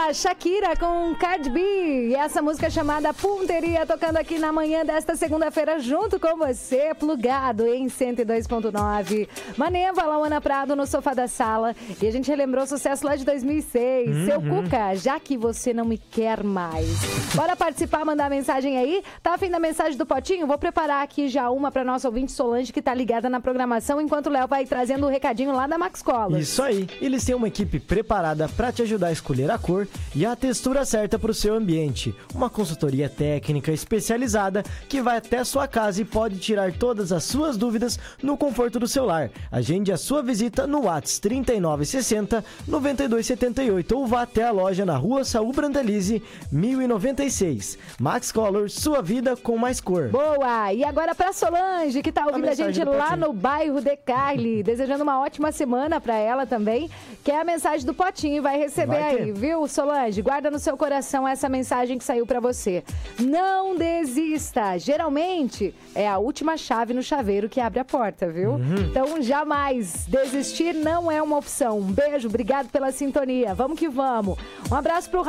A Shakira com Cardi B. E essa música chamada Punteria, tocando aqui na manhã desta segunda-feira, junto com você, plugado em 102.9. Maneva, Lauana Prado no sofá da sala. E a gente relembrou o sucesso lá de 2006. Seu Cuca, já que você não me quer mais. Bora participar, mandar mensagem aí. Tá afim da mensagem do Potinho? Vou preparar aqui já uma pra nossa ouvinte Solange, que tá ligada na programação, enquanto o Léo vai trazendo o recadinho lá da Max Colors. Isso aí. Eles têm uma equipe preparada pra te ajudar a escolher a cor e a textura certa para o seu ambiente. Uma consultoria técnica especializada que vai até a sua casa e pode tirar todas as suas dúvidas no conforto do seu lar. Agende a sua visita no WhatsApp 3960 9278 ou vá até a loja na Rua Saul Brandalize 1096. Max Color, sua vida com mais cor. Boa! E agora pra Solange, que tá ouvindo a gente lá no bairro de Carli, desejando uma ótima semana pra ela também, que é a mensagem do Potinho e vai receber aí, viu, Solange? Guarda no seu coração essa mensagem que saiu pra você. Não desista! Geralmente é a última chave no chaveiro que abre a porta, viu? Então jamais desistir não é uma opção. Um beijo, obrigado pela sintonia. Vamos que vamos. Um abraço pro